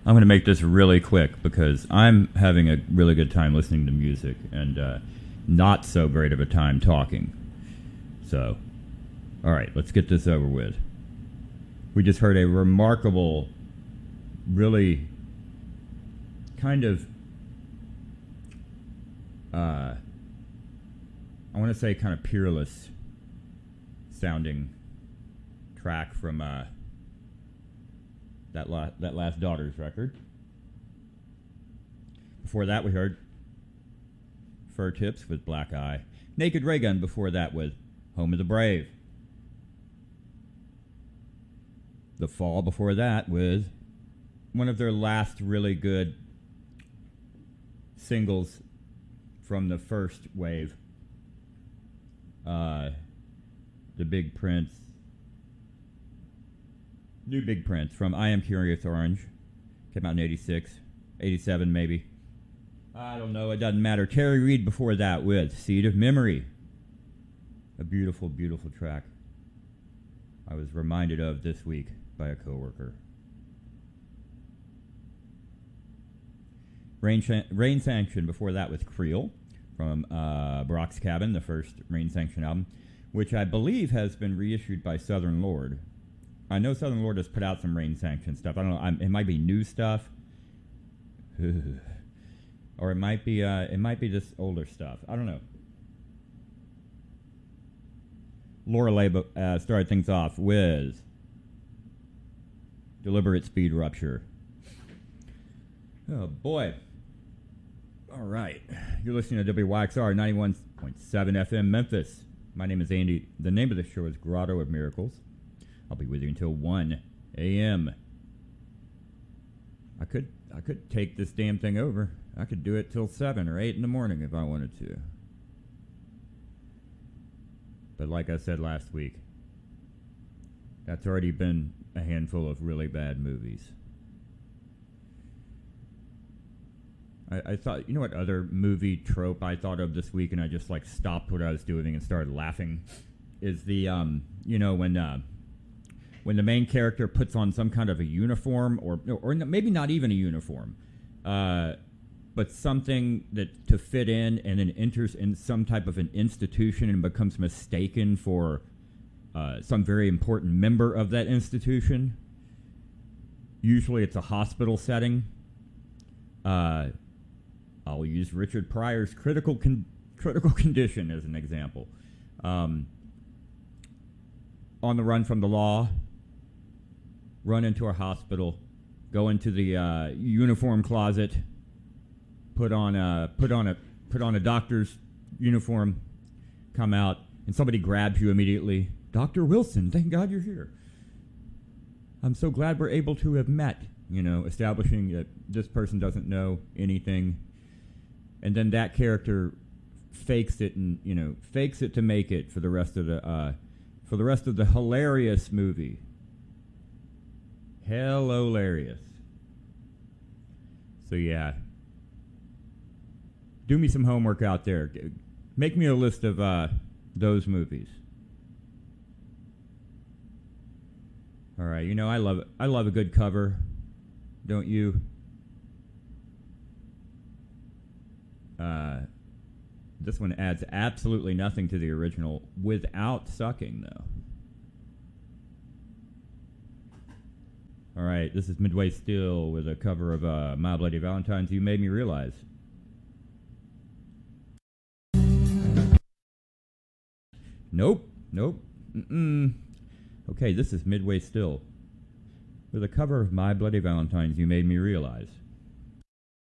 I'm going to make this really quick because I'm having a really good time listening to music and not so great of a time talking. So, all right, let's get this over with. We just heard a remarkable, really kind of, I want to say kind of peerless sounding track from that last Daughters record. Before that, we heard Fur Tips with Black Eye. Naked Raygun before that with Home of the Brave. The Fall before that with one of their last really good singles from the first wave. The Big Prince. New Big Prince from I Am Curious Orange. Came out in 86. 87 maybe. I don't know, it doesn't matter. Terry Reid before that with Seed of Memory. A beautiful, beautiful track I was reminded of this week by a coworker. Rain Sanction before that with Creel from Brock's Cabin, the first Rain Sanction album, which I believe has been reissued by Southern Lord. I know Southern Lord has put out some Rain Sanction stuff. I don't know. It might be new stuff, or it might be just older stuff. I don't know. Lorelei started things off with Deliberate Speed Rupture. Oh boy! All right, you're listening to WYXR 91.7 FM Memphis. My name is Andy. The name of the show is Grotto of Miracles. I'll be with you until 1 a.m. I could take this damn thing over. I could do it till 7 or 8 in the morning if I wanted to. But like I said last week, that's already been a handful of really bad movies. I thought, you know what other movie trope I thought of this week, and I just like stopped what I was doing and started laughing, is the, when the main character puts on some kind of a uniform, or maybe not even a uniform, but something that to fit in, and then enters in some type of an institution and becomes mistaken for some very important member of that institution. Usually it's a hospital setting. I'll use Richard Pryor's Critical Condition as an example. On the run from the law, run into a hospital, go into the uniform closet, put on a doctor's uniform, come out, and somebody grabs you immediately. Dr. Wilson, thank God you're here. I'm so glad we're able to have met, establishing that this person doesn't know anything. And then that character fakes it to make it for the rest of the hilarious movie. Hilarious. So yeah, do me some homework out there. Make me a list of those movies. All right, I love a good cover, don't you? This one adds absolutely nothing to the original without sucking, though. All right, this is Midway Still with a cover of My Bloody Valentine's, You Made Me Realize. Nope. Okay, this is Midway Still with a cover of My Bloody Valentine's, You Made Me Realize.